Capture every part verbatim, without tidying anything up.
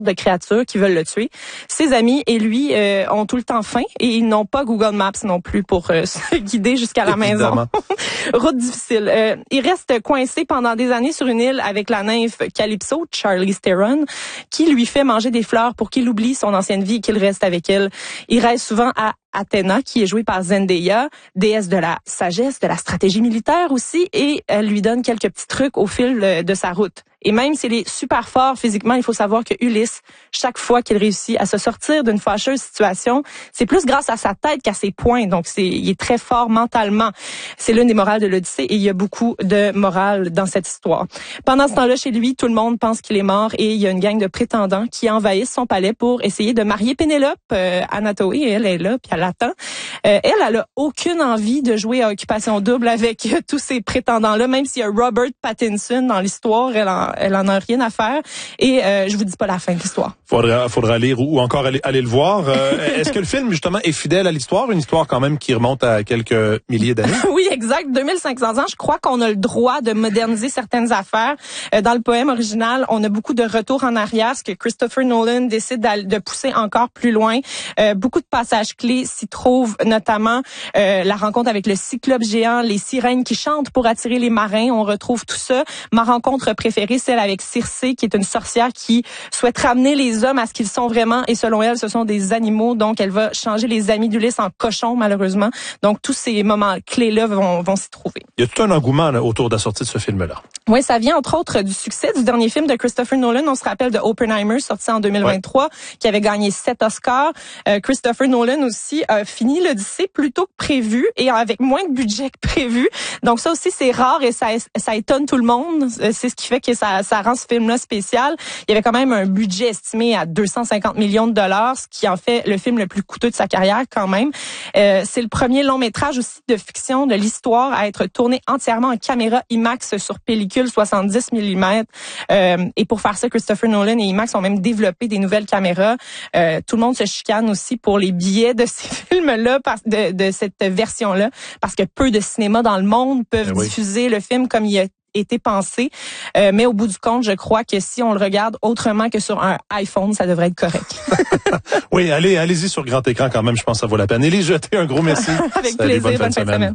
de créatures qui veulent le tuer. Ses amis et lui euh, ont tout le temps faim et ils n'ont pas Google Maps non plus pour euh, se guider jusqu'à la Évidemment. maison. Route difficile. Euh, il reste coincé pendant des années sur une île avec la nymphe Calypso, Charlize Theron, qui lui fait manger des fleurs pour qu'il oublie son ancienne vie et qu'il reste avec elle. Il reste souvent à Athéna, qui est jouée par Zendaya, déesse de la sagesse, de la stratégie militaire aussi, et elle lui donne quelques petits trucs au fil de sa route. Et même s'il est super fort physiquement, il faut savoir que Ulysse, chaque fois qu'il réussit à se sortir d'une fâcheuse situation, c'est plus grâce à sa tête qu'à ses poings. Donc, c'est, il est très fort mentalement. C'est l'une des morales de l'Odyssée et il y a beaucoup de morale dans cette histoire. Pendant ce temps-là, chez lui, tout le monde pense qu'il est mort et il y a une gang de prétendants qui envahissent son palais pour essayer de marier Pénélope. Euh, Anatoé, elle est là, puis elle attend. Euh, elle, elle a aucune envie de jouer à Occupation Double avec euh, tous ces prétendants-là, même s'il y a Robert Pattinson dans l'histoire, elle en, elle en a rien à faire. Et euh, je vous dis pas la fin de l'histoire. Faudra, faudra lire ou encore aller, aller le voir. Euh, est-ce que le film, justement, est fidèle à l'histoire? Une histoire quand même qui remonte à quelques milliers d'années? Oui, exact. deux mille cinq cents ans. Je crois qu'on a le droit de moderniser certaines affaires. Euh, dans le poème original, on a beaucoup de retours en arrière, ce que Christopher Nolan décide de pousser encore plus loin. Euh, beaucoup de passages clés s'y trouvent, notamment euh, la rencontre avec le cyclope géant, les sirènes qui chantent pour attirer les marins. On retrouve tout ça. Ma rencontre préférée, celle avec Circé, qui est une sorcière qui souhaite ramener les hommes à ce qu'ils sont vraiment. Et selon elle, ce sont des animaux. Donc, elle va changer les amis d'Ulysse en cochons, malheureusement. Donc, tous ces moments clés-là vont, vont s'y trouver. Il y a tout un engouement là, autour de la sortie de ce film-là. Oui, ça vient entre autres du succès du dernier film de Christopher Nolan. On se rappelle de Oppenheimer, sorti en deux mille vingt-trois, ouais. qui avait gagné sept Oscars. Euh, Christopher Nolan aussi a fini l'Odyssée plus tôt que prévu et avec moins de budget que prévu. Donc ça aussi, c'est rare et ça, ça étonne tout le monde. C'est ce qui fait que ça, ça rend ce film-là spécial. Il y avait quand même un budget estimé à deux cent cinquante millions de dollars, ce qui en fait le film le plus coûteux de sa carrière quand même. Euh, c'est le premier long métrage aussi de fiction de l'histoire à être tourné entièrement en caméra IMAX sur pellicule soixante-dix millimètres. Euh, et pour faire ça, Christopher Nolan et IMAX ont même développé des nouvelles caméras. Euh, tout le monde se chicane aussi pour les billets de ces films-là, de, de cette version-là, parce que peu de cinémas dans le monde peuvent oui. diffuser le film comme il a été pensé. Euh, mais au bout du compte, je crois que si on le regarde autrement que sur un iPhone, ça devrait être correct. Oui, allez, allez-y sur grand écran quand même, je pense que ça vaut la peine. Élise Jeté, un gros merci. Avec Salut, plaisir, bonne, bonne fin de semaine. semaine.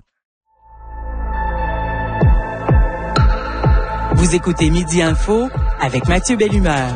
Vous écoutez Midi Info avec Mathieu Bellumeur.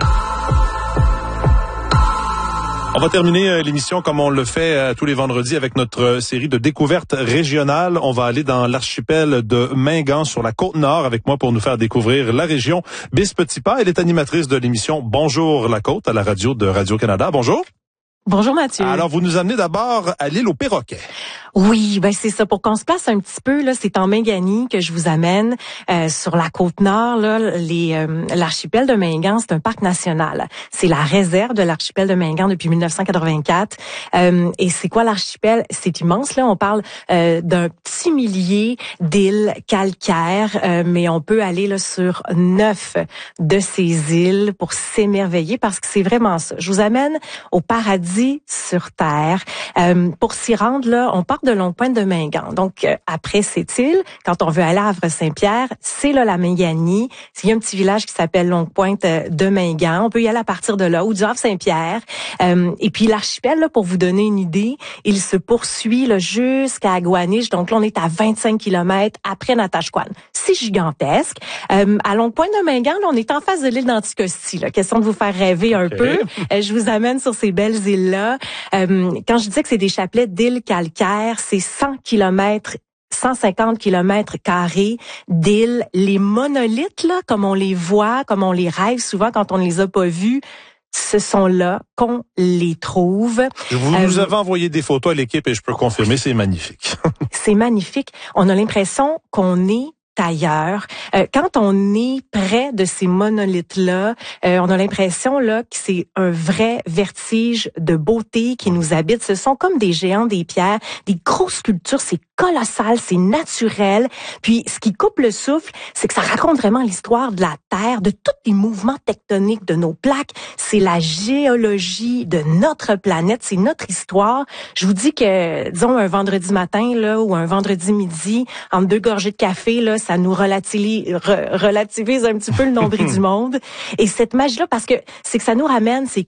On va terminer l'émission comme on le fait tous les vendredis avec notre série de découvertes régionales. On va aller dans l'archipel de Mingan sur la Côte-Nord avec moi pour nous faire découvrir la région Baie-Petit-Pas. Elle est animatrice de l'émission Bonjour la Côte à la radio de Radio-Canada. Bonjour. Bonjour Mathieu. Alors, vous nous amenez d'abord à l'île aux Perroquets. Oui, ben c'est ça. Pour qu'on se place un petit peu, là, c'est en Mingani que je vous amène euh, sur la Côte-Nord. Là, les, euh, l'archipel de Mingan, c'est un parc national. C'est la réserve de l'archipel de Mingan depuis mille neuf cent quatre-vingt-quatre. Euh, et c'est quoi l'archipel? C'est immense. Là, on parle euh, d'un petit millier d'îles calcaires, euh, mais on peut aller là sur neuf de ces îles pour s'émerveiller parce que c'est vraiment ça. Je vous amène au paradis sur terre. Euh, pour s'y rendre, là, on part de Longue-Pointe de Mingan. Donc, euh, après cette île, quand on veut aller à Havre-Saint-Pierre, c'est là la Mingani. Il y a un petit village qui s'appelle Longue-Pointe de Mingan. On peut y aller à partir de là, ou du Havre-Saint-Pierre. Euh, et puis, l'archipel, là, pour vous donner une idée, il se poursuit là, jusqu'à Aguaniche. Donc là, on est à vingt-cinq kilomètres après Natashquan. C'est gigantesque. Euh, à Longue-Pointe de Mingan, là, on est en face de l'île d'Anticosti. Là. Question de vous faire rêver un okay. peu. Euh, je vous amène sur ces belles îles-là. Euh, quand je disais que c'est des chapelets d'îles calcaires, c'est cent kilomètres, cent cinquante kilomètres carrés d'îles. Les monolithes, là, comme on les voit, comme on les rêve souvent quand on ne les a pas vus, ce sont là qu'on les trouve. Vous euh, nous avez envoyé des photos à l'équipe et je peux confirmer, c'est magnifique. C'est magnifique. On a l'impression qu'on est ailleurs. Euh, quand on est près de ces monolithes-là, euh, on a l'impression là que c'est un vrai vertige de beauté qui nous habite. Ce sont comme des géants des pierres, des grosses sculptures, c'est colossal, c'est naturel. Puis ce qui coupe le souffle, c'est que ça raconte vraiment l'histoire de la Terre, de tous les mouvements tectoniques de nos plaques. C'est la géologie de notre planète, c'est notre histoire. Je vous dis que, disons, un vendredi matin là ou un vendredi midi, entre deux gorgées de café, là, ça nous relativise, re, relativise un petit peu le nombril du monde. Et cette magie-là, parce que c'est que ça nous ramène ces